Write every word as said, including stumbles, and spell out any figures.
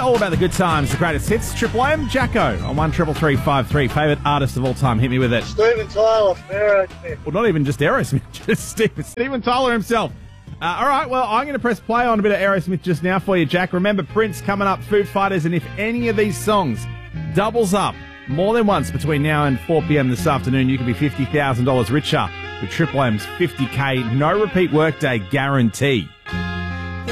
all about the good times, the greatest hits. Triple M, Jacko on one triple three five three. Favourite artist of all time. Hit me with it. Steven Tyler from Aerosmith. Well, not even just Aerosmith, just Steven, Steven Tyler himself. Uh, all right, well, I'm going to press play on a bit of Aerosmith just now for you, Jack. Remember, Prince coming up, Foo Fighters, and if any of these songs doubles up more than once between now and four p.m. this afternoon, you could be fifty thousand dollars richer with Triple M's fifty K no repeat workday guarantee.